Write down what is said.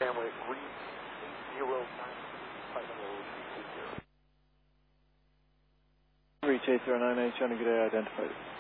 Family reach 809. Reach 809, trying to get identified.